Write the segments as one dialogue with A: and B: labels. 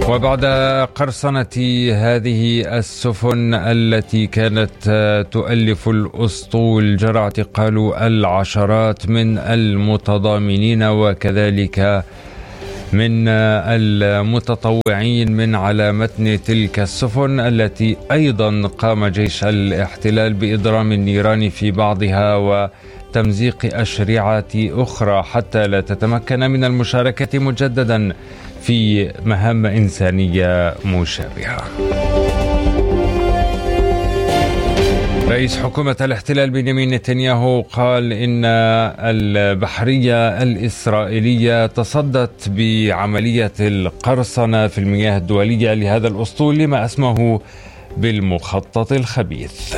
A: وبعد قرصنة هذه السفن التي كانت تؤلف الأسطول، جرى اعتقال العشرات من المتضامنين وكذلك من المتطوعين من على متن تلك السفن، التي أيضا قام جيش الاحتلال بإضرام النيران في بعضها وتمزيق أشرعة أخرى حتى لا تتمكن من المشاركة مجددا في مهام إنسانية مشابهة. رئيس حكومة الاحتلال بنيامين نتنياهو قال إن البحرية الإسرائيلية تصدت بعملية القرصنة في المياه الدولية لهذا الأسطول لما أسمه بالمخطط الخبيث.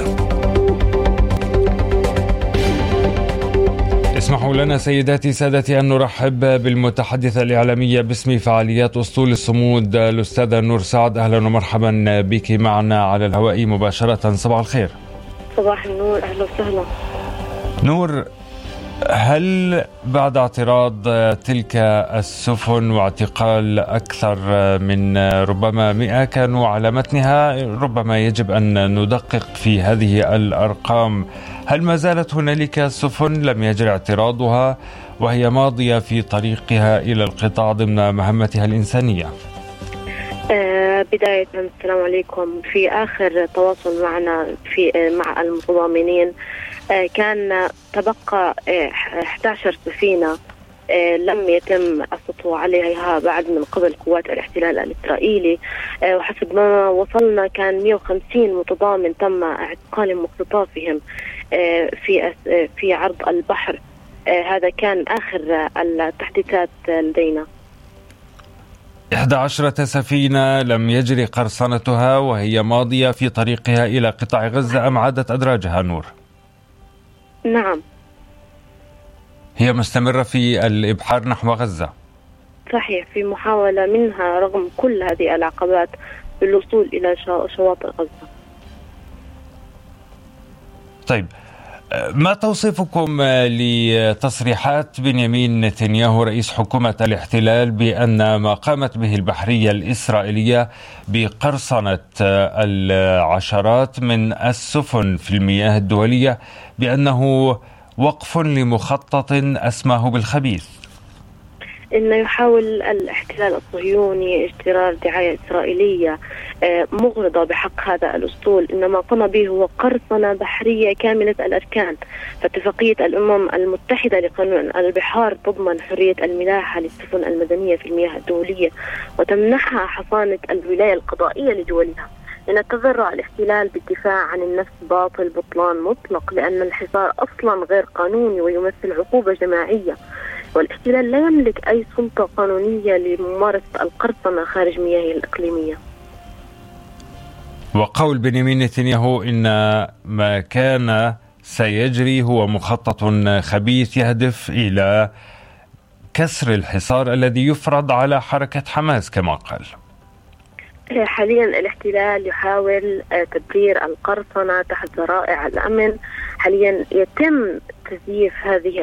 A: اسمحوا لنا سيداتي سادتي أن نرحب بالمتحدثة الإعلامية باسم فعاليات أسطول الصمود، الأستاذة نور سعد. أهلا ومرحبا بك معنا على الهواء مباشرة. صباح الخير.
B: صباح النور، أهلا وسهلا.
A: نور، هل بعد اعتراض تلك السفن واعتقال أكثر من ربما 100 كانوا على متنها، ربما يجب أن ندقق في هذه الأرقام، هل ما زالت هنالك سفن لم يجري اعتراضها وهي ماضية في طريقها إلى القطاع ضمن مهمتها الإنسانية؟
B: بداية السلام عليكم. في آخر تواصل معنا مع المتضامنين كان تبقى 11 سفينة لم يتم السطو عليها بعد من قبل قوات الاحتلال الإسرائيلي، وحسب ما وصلنا كان 150 متضامن تم اعتقالهم واختطافهم في عرض البحر. هذا كان آخر التحديثات لدينا.
A: 11 سفينة لم يجري قرصنتها وهي ماضية في طريقها إلى قطاع غزة، أم عادت أدراجها نور؟
B: نعم،
A: هي مستمرة في الإبحار نحو غزة.
B: صحيح، في محاولة منها رغم كل هذه العقبات بالوصول إلى شواطئ غزة.
A: طيب، ما توصيفكم لتصريحات بنيامين نتنياهو رئيس حكومة الاحتلال بأن ما قامت به البحرية الإسرائيلية بقرصنة العشرات من السفن في المياه الدولية بأنه وقف لمخطط أسماه بالخبيث؟
B: إنه يحاول الاحتلال الصهيوني اجترار دعاية إسرائيلية مغرضة بحق هذا الأسطول. إنما قام به هو قرصنة بحرية كاملة الأركان. فاتفاقية الأمم المتحدة لقانون البحار تضمن حرية الملاحة للسفن المدنية في المياه الدولية وتمنحها حصانة الولاية القضائية لدولها. إن التذرع الاحتلال بالدفاع عن النفس باطل بطلان مطلق، لأن الحصار أصلا غير قانوني ويمثل عقوبة جماعية، والاحتلال لا يملك أي سلطة قانونية لممارسة القرصنة خارج مياهه الإقليمية.
A: وقول بنيامين نتنياهو إن ما كان سيجري هو مخطط خبيث يهدف إلى كسر الحصار الذي يفرض على حركة حماس كما قال.
B: حاليا الاحتلال يحاول تبرير القرصنة تحت ذرائع الأمن. حاليا يتم تزييف هذه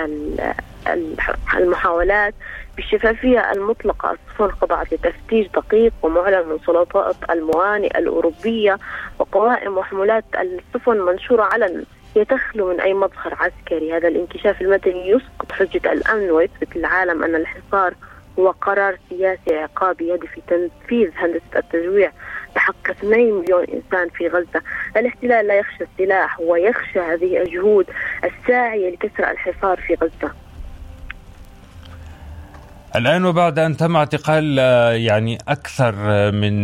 B: المحاولات بالشفافية المطلقة. السفن خضعت لتفتيش دقيق ومعلن من سلطات الموانئ الأوروبية، وقوائم وحمولات السفن منشورة علنا يتخلو من أي مظهر عسكري. هذا الانكشاف المدني يسقط حجة الأمن ويثبت للعالم أن الحصار هو قرار سياسي عقابي يهدف لتنفيذ هندسة التجويع بحق 2 مليون إنسان في غزة. الاحتلال لا يخشى السلاح، ويخشى هذه الجهود الساعية لكسر الحصار في غزة.
A: الآن وبعد أن تم اعتقال يعني أكثر من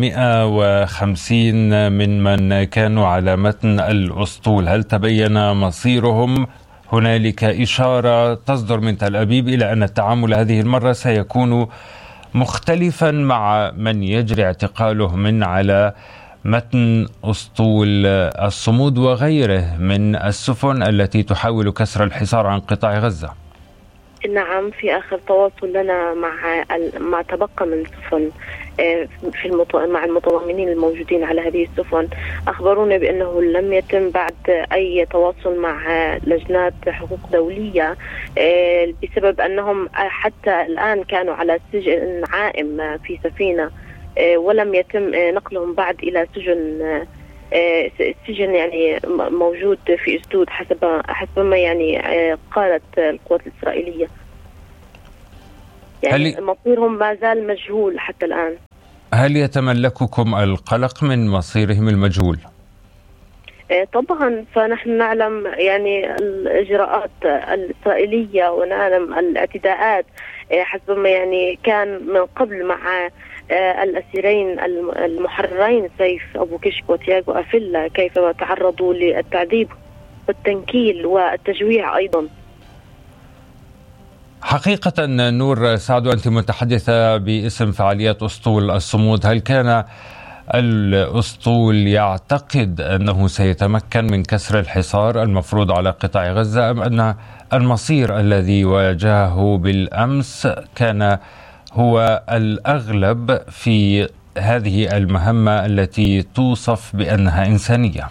A: 150 من كانوا على متن الأسطول، هل تبين مصيرهم؟ هنالك إشارة تصدر من تل أبيب إلى أن التعامل هذه المرة سيكون مختلفا مع من يجري اعتقاله من على متن أسطول الصمود وغيره من السفن التي تحاول كسر الحصار عن قطاع غزة.
B: نعم، في آخر تواصل لنا مع تبقى من سفن مع المتضامنين الموجودين على هذه السفن، أخبرونا بأنه لم يتم بعد أي تواصل مع لجنات حقوق دولية بسبب أنهم حتى الآن كانوا على سجن عائم في سفينة ولم يتم نقلهم بعد إلى سجن يعني موجود في أسدود حسب ما يعني قالت القوات الإسرائيلية. يعني مصيرهم ما زال مجهول حتى الآن.
A: هل يتملككم القلق من مصيرهم المجهول؟
B: طبعا، فنحن نعلم يعني الإجراءات الإسرائيلية ونعلم الاعتداءات حسب ما يعني كان من قبل مع الأسيرين المحررين سيف أبو كشك وتياغو أفيلا، كيف تعرضوا للتعذيب والتنكيل والتجويع أيضا.
A: حقيقة نور سعد، أنت متحدثة باسم فعاليات أسطول الصمود، هل كان الأسطول يعتقد أنه سيتمكن من كسر الحصار المفروض على قطاع غزة، أم أن المصير الذي واجهه بالأمس كان هو الأغلب في هذه المهمة التي توصف بأنها إنسانية؟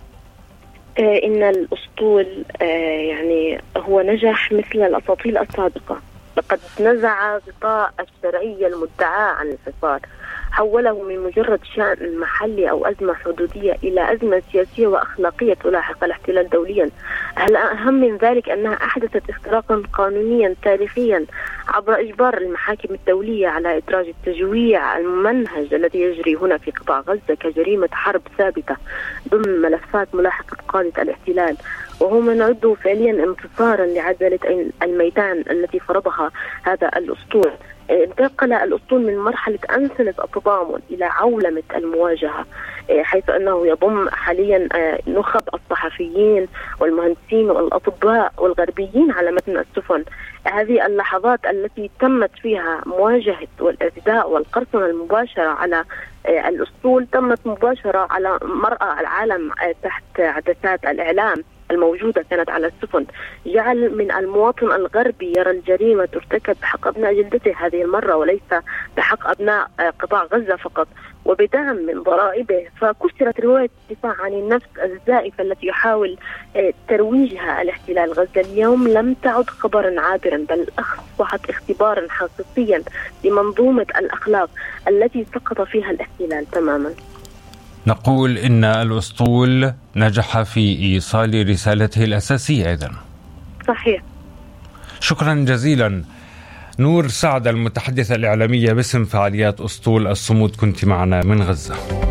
B: إن الأسطول يعني هو نجح مثل الأساطيل السابقة، لقد نزع غطاء الشرعية المدعاة عن الحصار، حوله من مجرد شأن محلي أو أزمة حدودية إلى أزمة سياسية وأخلاقية تلاحق الاحتلال دوليا. الأهم من ذلك أنها أحدثت اختراقا قانونيا تاريخيا عبر إجبار المحاكم الدولية على إدراج التجويع الممنهج الذي يجري هنا في قطاع غزة كجريمة حرب ثابتة ضمن ملفات ملاحقة قادة الاحتلال، وهو ما نعده فعليا انتصارا لعدالة الميدان التي فرضها هذا الأسطول. انتقل الأسطول من مرحلة أنسنة التضامن إلى عولمة المواجهة، حيث أنه يضم حاليا نخب الصحفيين والمهندسين والأطباء والغربيين على متن السفن. هذه اللحظات التي تمت فيها مواجهة والاعتداء والقرصنة المباشرة على الأسطول تمت مباشرة على مرأى العالم تحت عدسات الإعلام الموجودة كانت على السفن، جعل من المواطن الغربي يرى الجريمة ترتكب بحق أبناء جلدته هذه المرة وليس بحق أبناء قطاع غزة فقط، وبدعم من ضرائبه. فكسرت رواية الدفاع عن النفس الزائفة التي يحاول ترويجها الاحتلال. غزة اليوم لم تعد خبرا عابرا، بل أصبحت اختبارا حقيقيا لمنظومة الأخلاق التي سقط فيها الاحتلال تماما.
A: نقول إن الأسطول نجح في إيصال رسالته الأساسية إذن.
B: صحيح.
A: شكرا جزيلا نور سعد، المتحدثة الإعلامية باسم فعاليات أسطول الصمود، كنت معنا من غزة.